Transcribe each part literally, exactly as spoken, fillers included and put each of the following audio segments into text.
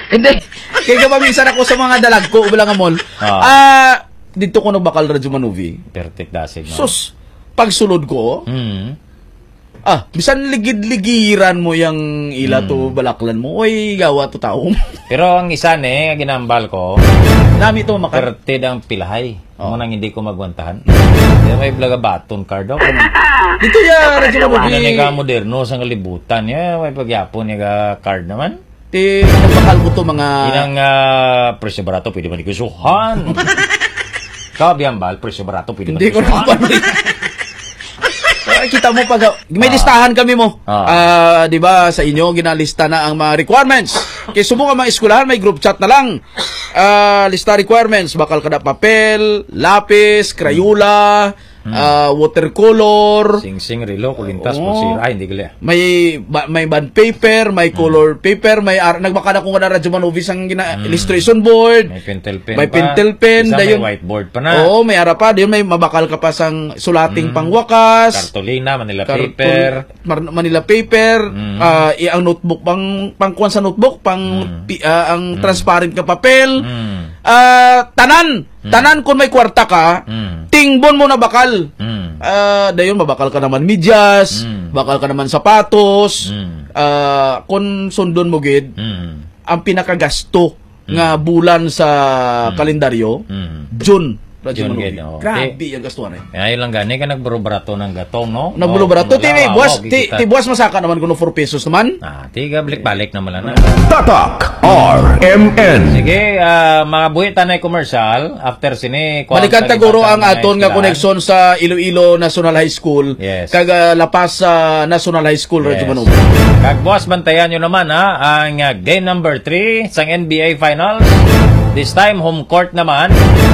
Hindi. Kaya ba minsan ako sa mga dalag ko, wala nga mall. Ah, uh, dito ko nagbakal radyo manuvi. Perfect dasig. No? Sus, pagsulod ko, mm. ah, bisan ligid-ligiran mo yung ila to, mm. balaklan mo, oy, gawa to tao. Pero ang isa ni, ginambal ko, nami to makar. Pertid ang pilahay. Oh. Nang hindi ko magwantahan. Mm. Kaya may blaga baton card ako. Dito ya, radyo manuvi. Ano nga moderno sa kalibutan niya, may pagyapon niya card naman. Ti, nagbakal ko to mga... Inang uh, presyo barato, pwede man ikusuhan. Kabiyambal, presyo barato, pwede man ikusuhan. Hindi ko na kita mo pag may listahan kami mo. Ah, uh, 'di ba sa inyo ginalista na ang mga requirements. Kay subukan mga eskwelahan may group chat na lang. Uh, lista requirements, bakal kada papel, lapis, Crayola, hmm. uh, watercolor, sing-sing, relo, kulintas, oh, pulsira, ay hindi gali. May ba, may bond paper, may color hmm. paper, may ar nagbaka na ko na radyo manovis ang gina hmm. illustration board. May pentel pen. May pa. pentel pen, dayon may whiteboard pa na. Oo, may ara pa, dayon may mabakal ka pa sang sulating hmm. pangwakas. Cartolina, Manila Cartol paper. Manila paper, hmm. uh, ang notebook pang pangkuan sa notebook, pang hmm. pi, uh, ang hmm. transparent ka papel. Hmm. Uh, tanan, hmm. tanan kung may kwarta ka, hmm. tingbon mo na bakal. Hmm. Uh, dayon mabakal ka naman medyas, hmm. bakal ka naman sapatos. Hmm. Uh, kung sundon mo gid, hmm. ang pinakagasto hmm. nga bulan sa hmm. kalendaryo, hmm. June. Radyo Manuvi. Oh. Grabe yung gastuhan eh. Ay lang gani ka nagburo-barato ng gatong, no? Nagburo-barato. Oh, ti, buwas, ti, ti buwas masaka naman kuno four pesos naman. Ah, tiga balik-balik naman lang. Tatak R M N. Sige, uh, mga buhi tanay commercial, after sini... Balikan taguro ang aton nga connection sa Iloilo National High School. Yes. Kag uh, lapas sa uh, National High School, yes. Radyo Manuvi. Kag buwas, bantayan nyo naman ha, ang uh, game number three sa N B A Finals. This time, home court naman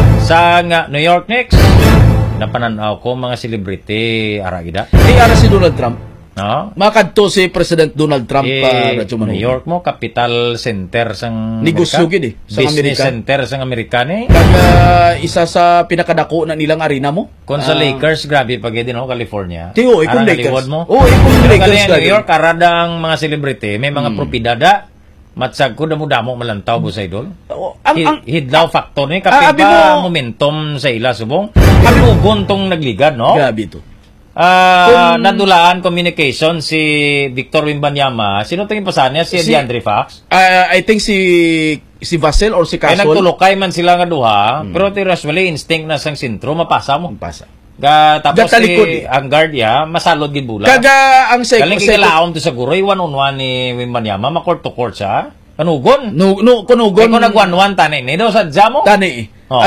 sa uh, New York Knicks. Napananaw ko mga celebrity aragida. Di ara si Donald Trump. No? Makadto si President Donald Trump eh, pa Radyo Manuvi. New York mo, capital center sang negosyo gid eh, sa business Amerika. Center sang Amerikani. Kag uh, isa sa pinakadako na nilang arena mo. Kung sa uh, Lakers, grabe pag din no, California. Tiyo, ikon Lakers. Mo. Oh, ikon Lakers. New York, arada ang mga celebrity, may mga hmm. propidada. Matsag ko na mo damo malantaw mo sa idol. Oh, ang, ang, hidlaw factor ni kapit ba mo, momentum sa ila subong. Kalugon tong nagligad, no? Grabe to. Ah, uh, nadulaan communication si Victor Wembanyama. Sino tong ipasan niya? Si, si DeAndre Fox? Uh, I think si si Vassell or si Castle. Ay nagtulokay man sila nga duha, hmm. pero usually instinct na sang sentro mapasa mo. Mapasa. Ga tapos si ang guard ya masalod gid bula. Kaga ang second galing kailaon to sa guroy one on one ni Wembanyama ma court to court sa kanugon. No no kunugon ko nag one one tani ni daw sa jamo. Tani. Ah, oh.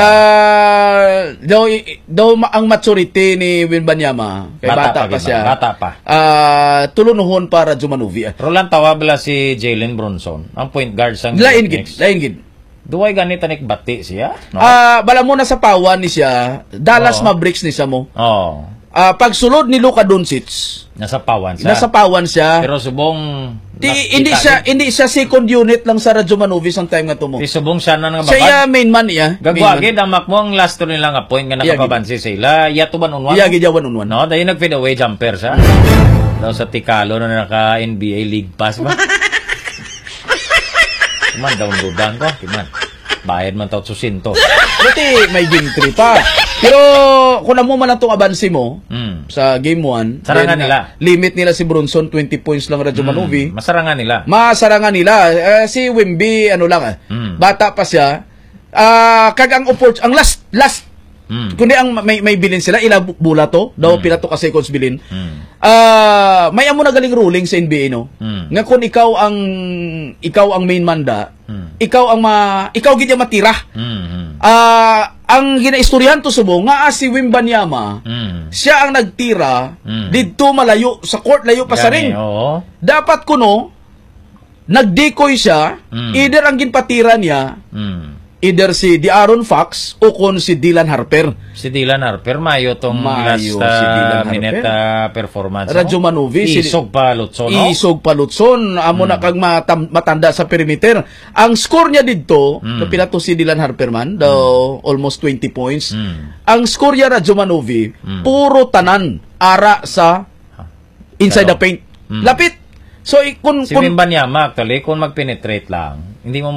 uh, daw daw ang maturity ni Wembanyama kay bata, bata pa siya. Bata pa. Ah, uh, tulunuhon para Radyo Manuvi. Roland tawabla si Jalen Brunson, ang point guard sang lain gid, lain gid. Duway ganit tanik bati siya. No? Ah, uh, bala mo na sa pawan ni siya, Dallas oh. Mavericks ni siya mo. Oh. Ah, uh, pagsulod ni Luka Doncic, nasa pawan siya. Nasa pawan siya. Pero subong di, hindi siya din. Hindi siya second unit lang sa Radyo Manuvi sang time nga tumo. Di subong siya na nga babad. Siya main man iya. Gagwagid ang makmo ang last to nila nga point nga nakapabansi sa ila. Ya tuban on one. Ya gid one on one. No, dayon nag fade away jumper siya. Daw sa Tikalo na naka N B A League Pass ba. Man downloadan ko, kiman. Bayad man tawt susinto. Buti may game three pa. Pero kung mo man itong abansi mo mm. sa game one, sarangan nila. Limit nila si Brunson twenty points lang Radyo mm. Manuvi. Masarangan nila. Masarangan nila. Uh, si Wemby ano lang, mm. bata pa siya. Uh, kag ang opportunity, ang last last mm. kundi ang may may bilin sila ila bula to, daw mm. pila to ka seconds bilin. Mm. Uh, may amo na galing ruling sa N B A no. Mm. Nga kung ikaw ang ikaw ang main manda, mm. ikaw ang ma ikaw gid matira. Mm. Uh, ang ginaistoryahan to subo nga si Wembanyama, mm. siya ang nagtira mm. didto malayo sa court layo pa sa ring. Oo. Dapat kuno nagdecoy siya, mm. either ang ginpatira niya, mm. either si De'Aaron Fox o kon si Dylan Harper. Si Dylan Harper, mayo tong mayo, last uh, si minute uh, performance. Radyo Manuvi. Isog pa Lutson, no? Isog pa Lutson. Amo hmm. na kag matam, matanda sa perimeter. Ang score niya dito, hmm. kapila to si Dylan Harper man, daw hmm. almost twenty points. Hmm. Ang score niya Radyo Manuvi, hmm. puro tanan, ara sa inside Hello. the paint. Hmm. Lapit. So, kung... Si Wembanyama, actually, kung mag-penetrate lang, hindi mo